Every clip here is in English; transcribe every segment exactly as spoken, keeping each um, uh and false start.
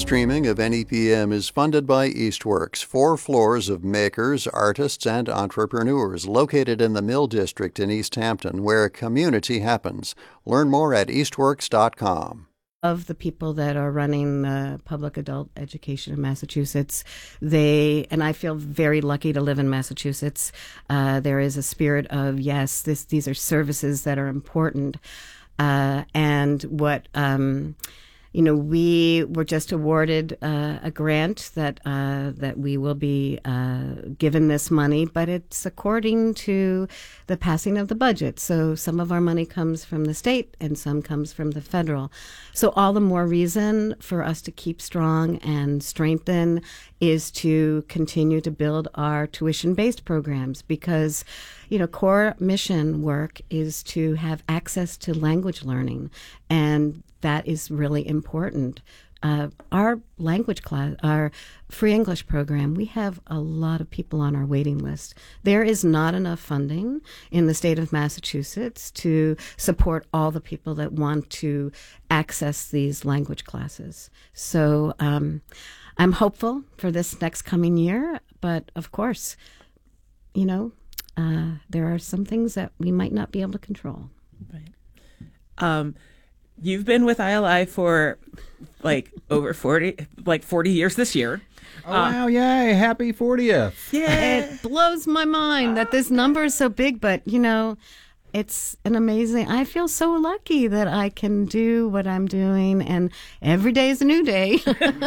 streaming of N E P M is funded by Eastworks, four floors of makers, artists, and entrepreneurs located in the Mill District in East Hampton, where community happens. Learn more at eastworks dot com. Of the people that are running the public adult education in Massachusetts, they, and I feel very lucky to live in Massachusetts, uh, there is a spirit of, yes, this, these are services that are important. Uh, and what, um, you know, we were just awarded uh, a grant that uh, that we will be uh, given this money, but it's according to the passing of the budget. So some of our money comes from the state and some comes from the federal. So all the more reason for us to keep strong and strengthen is to continue to build our tuition-based programs because, you know, core mission work is to have access to language learning, and that is really important. Uh, our language class, our free English program, we have a lot of people on our waiting list. There is not enough funding in the state of Massachusetts to support all the people that want to access these language classes. So um, I'm hopeful for this next coming year, but of course, you know, uh, there are some things that we might not be able to control. Right. Um, You've been with I L I for like over forty, like forty years this year. Oh, uh, wow. Yay. Happy fortieth. Yeah. It blows my mind that this number is so big, but you know, it's an amazing, I feel so lucky that I can do what I'm doing, and every day is a new day.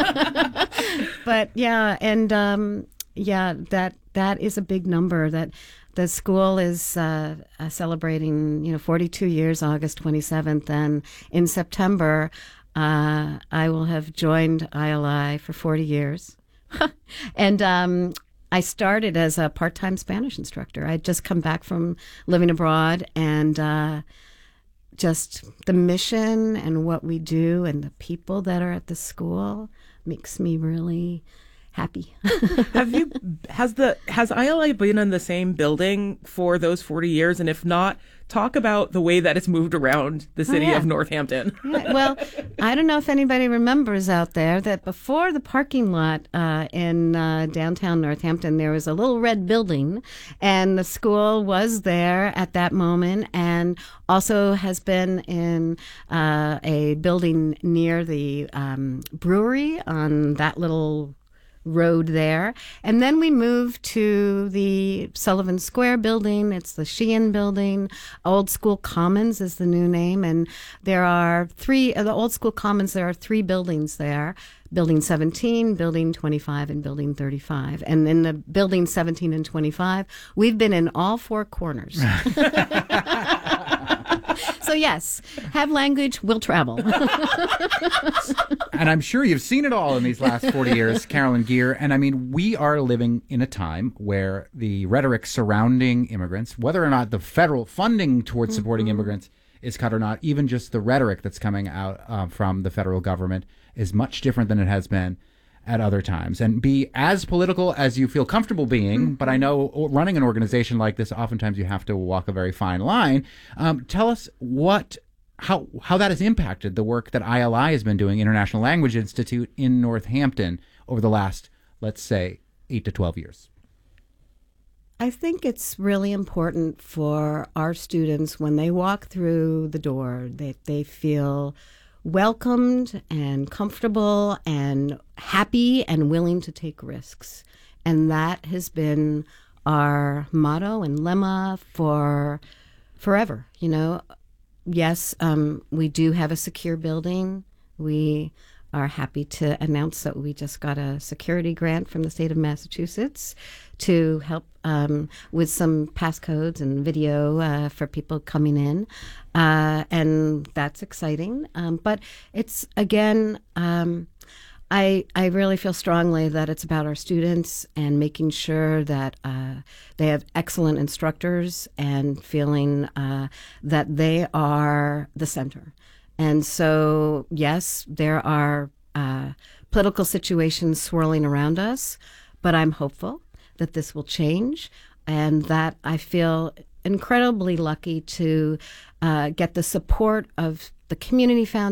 But yeah, and um, yeah, that that is a big number. That the school is uh, uh, celebrating, you know, forty-two years, August twenty-seventh, and in September, uh, I will have joined I L I for forty years. And um, I started as a part-time Spanish instructor. I'd just come back from living abroad, and uh, just the mission and what we do and the people that are at the school makes me really happy. Have you, has the, has I L I been in the same building for those forty years? And if not, talk about the way that it's moved around the city oh, yeah. of Northampton. Yeah, well, I don't know if anybody remembers out there that before the parking lot uh, in uh, downtown Northampton, there was a little red building, and the school was there at that moment, and also has been in uh, a building near the um, brewery on that little road there. And then we moved to the Sullivan Square building. It's the Sheehan building. Old School Commons is the new name. And there are three, uh, the Old School Commons, there are three buildings there. Building seventeen, Building twenty-five, and Building thirty-five. And in the Building seventeen and twenty-five, we've been in all four corners. So yes, have language, will travel. And I'm sure you've seen it all in these last forty years, Carolyn Geer. And I mean, we are living in a time where the rhetoric surrounding immigrants, whether or not the federal funding towards supporting mm-hmm. immigrants is cut or not, even just the rhetoric that's coming out uh, from the federal government is much different than it has been at other times. And be as political as you feel comfortable being, mm-hmm. but I know running an organization like this, oftentimes you have to walk a very fine line. Um, tell us what, how, how that has impacted the work that I L I has been doing, International Language Institute in Northampton, over the last, let's say, eight to twelve years. I think it's really important for our students when they walk through the door that they feel welcomed and comfortable and happy and willing to take risks. And that has been our motto and lemma for forever. You know, yes, um, we do have a secure building. We are happy to announce that we just got a security grant from the state of Massachusetts to help um, with some passcodes and video uh, for people coming in. Uh, and that's exciting. Um, but it's, again, um, I, I really feel strongly that it's about our students and making sure that uh, they have excellent instructors and feeling uh, that they are the center. And so, yes, there are uh, political situations swirling around us, but I'm hopeful that this will change and that I feel incredibly lucky to uh, get the support of the Community Foundation.